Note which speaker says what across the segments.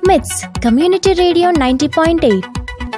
Speaker 1: మిట్స్ community radio 90.8.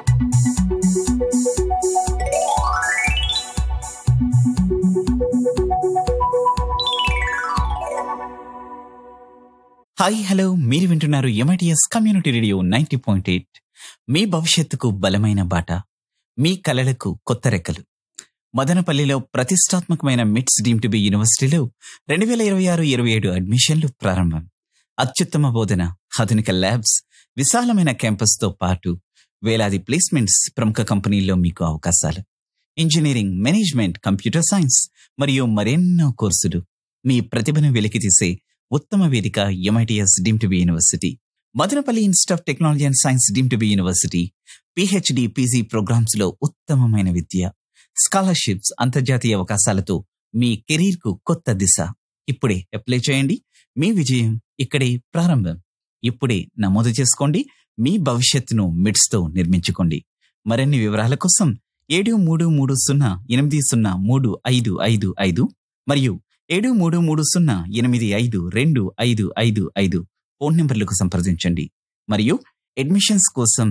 Speaker 2: Hi hello, మీరు వింటున్నారు ఎంఐటిఎస్ కమ్యూనిటీ రేడియో 90.8. మీ భవిష్యత్తుకు బలమైన బాట, మీ కలలకు కొత్త రెక్కలు. మదనపల్లిలో ప్రతిష్టాత్మకమైన మిట్స్ డీమ్ టు బి యూనివర్సిటీలో 2026-27 అడ్మిషన్లు ప్రారంభం. అత్యుత్తమ బోధన, ఆధునిక ల్యాబ్స్, విశాలమైన క్యాంపస్తో పాటు వేలాది ప్లేస్మెంట్స్, ప్రముఖ కంపెనీల్లో మీకు అవకాశాలు. ఇంజనీరింగ్, మేనేజ్మెంట్, కంప్యూటర్ సైన్స్ మరియు మరెన్నో కోర్సులు. మీ ప్రతిభను వెలికితీసే ఉత్తమ వేదిక MITS deem to be university. Madanapalle institute of technology and science deem to be university. PhD, PG programmes లో ఉత్తమమైన విద్య, స్కాలర్షిప్స్, అంతర్జాతీయ అవకాశాలతో మీ కెరీర్ కు కొత్త దిశ. ఇప్పుడే అప్లై చేయండి. మీ విజయం ఇక్కడే ప్రారంభం. ఇప్పుడే నమోదు చేసుకోండి. మీ భవిష్యత్తును మిడ్స్ తో నిర్మించుకోండి. మరిన్ని వివరాల కోసం 7330803555 మరియు 7330852555 ఫోన్ నెంబర్లకు సంప్రదించండి. మరియు అడ్మిషన్స్ కోసం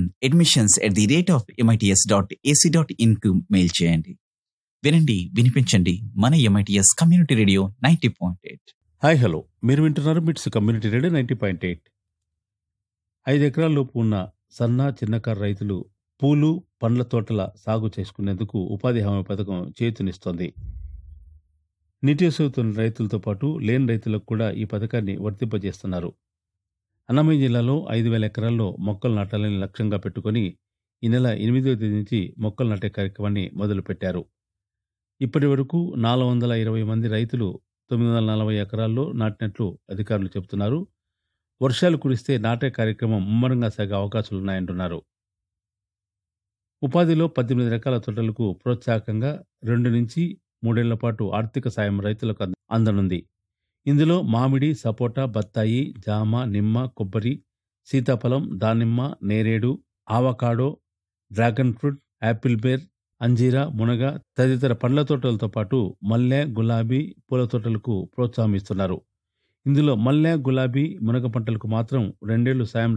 Speaker 2: admissions@mits.ac.in కు మెయిల్ చేయండి. వినండి, వినిపించండి. మన MITS community radio 90.8.
Speaker 3: Hi hello, మీరు వింటున్నారు మిట్స్ కమ్యూనిటీ రేడియో 90.8. 5 ఎకరాల లోపు ఉన్న సన్న చిన్నకారు రైతులు పూలు, పండ్ల తోటల సాగు చేసుకునేందుకు ఉపాధి హామీ పథకం చేయూతనిస్తోంది. నీటి వసతున్న రైతులతో పాటు లేని రైతులకు కూడా ఈ పథకాన్ని వర్తింపజేస్తున్నారు. అన్నమయ్య జిల్లాలో 5,000 ఎకరాల్లో మొక్కలు నాటాలని లక్ష్యంగా పెట్టుకుని ఈ నెల 8వ తేదీ నుంచి మొక్కలు నాటే కార్యక్రమాన్ని మొదలుపెట్టారు. ఇప్పటి వరకు 420 మంది రైతులు 940 ఎకరాల్లో నాటినట్లు అధికారులు చెబుతున్నారు. వర్షాలు కురిస్తే నాటే కార్యక్రమం ముమ్మరంగా సాగే అవకాశాలున్నాయంటున్నారు. ఉపాధిలో 18 రకాల తోటలకు ప్రోత్సాహకంగా 2 నుంచి 3 ఏళ్ల పాటు ఆర్థిక సాయం రైతులకు అందనుంది. ఇందులో మామిడి, సపోటా, బత్తాయి, జామ, నిమ్మ, కొబ్బరి, సీతాఫలం, దానిమ్మ, నేరేడు, avocado, dragon fruit, Apple bear, అంజీరా, మునగ తదితర పండ్ల తోటలతో పాటు మల్లె, గులాబీ పూల తోటలకు ప్రోత్సాహం ఇస్తున్నారు. ఇందులో మల్లె, గులాబీ, మునగ పంటలకు మాత్రం 2 ఏళ్లు సాయం